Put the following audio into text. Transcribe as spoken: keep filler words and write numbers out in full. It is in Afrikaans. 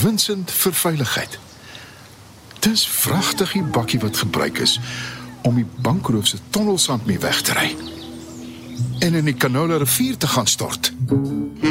winsend vir veiligheid. Dis vragtig die bakkie wat gebruik is om die bankroof se tonnelsand mee weg te ry en in die Canola rivier te gaan stort.